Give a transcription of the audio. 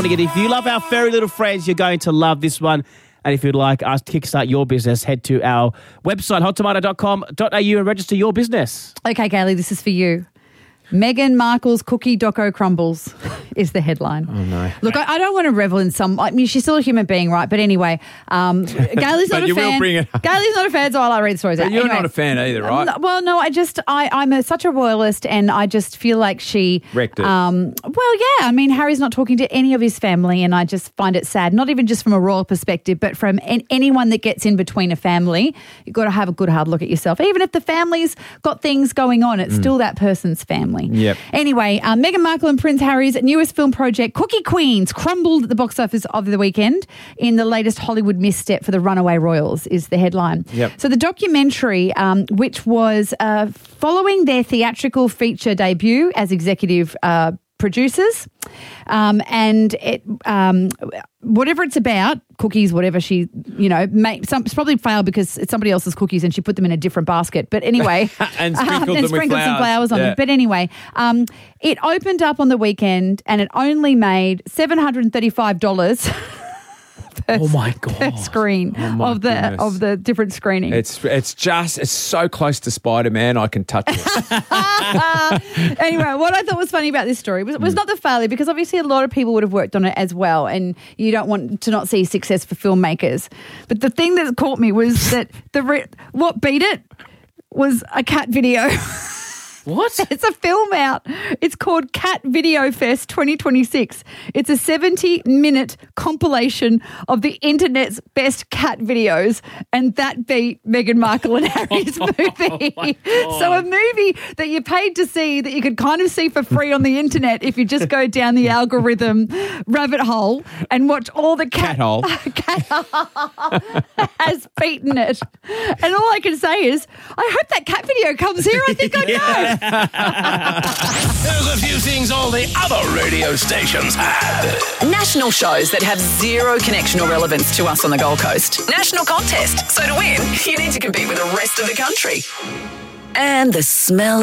If you love our furry little friends, you're going to love this one. And if you'd like us to kickstart your business, head to our website, hottomato.com.au and register your business. Okay, Kaylee, this is for you. Meghan Markle's cookie doco crumbles is the headline. Oh, no. Look, I don't want to revel in some... I mean, she's still a human being, right? But anyway, Gailey's not a you fan. will bring it up. Gailey's not a fan, so I'll read the stories out. But you're Anyway, not a fan either, right? Well, no, I'm such a royalist, and I just feel like she... Wrecked it. Well, yeah. I mean, Harry's not talking to any of his family, and I just find it sad, not even just from a royal perspective, but from anyone that gets in between a family. You've got to have a good hard look at yourself. Even if the family's got things going on, it's still that person's family. Yep. Anyway, Meghan Markle and Prince Harry's newest film project, Cookie Queens, crumbled at the box office over the weekend in the latest Hollywood misstep for the runaway royals, is the headline. Yep. So the documentary, which was following their theatrical feature debut as executive producers, and it whatever it's about, cookies, whatever she, it's probably failed because it's somebody else's cookies and she put them in a different basket. But anyway, and sprinkled them with some flowers on them. But anyway, it opened up on the weekend and it only made $735 Oh my God. per screen of the different screenings. It's so close to Spider-Man, I can touch it. Anyway, what I thought was funny about this story was not the failure, because obviously a lot of people would have worked on it as well, and you don't want to not see success for filmmakers. But the thing that caught me was that what beat it was a cat video. What? It's a film out. It's called Cat Video Fest 2026. It's a 70-minute compilation of the internet's best cat videos, and that beat Meghan Markle and Harry's movie. So a movie that you paid to see that you could kind of see for free on the internet if you just go down the algorithm rabbit hole and watch all the cat hole has beaten it. And all I can say is, I hope that cat video comes here. I think I know. There's a few things all the other radio stations had. National shows that have zero connection or relevance to us on the Gold Coast. National contest. So to win, you need to compete with the rest of the country. And the smell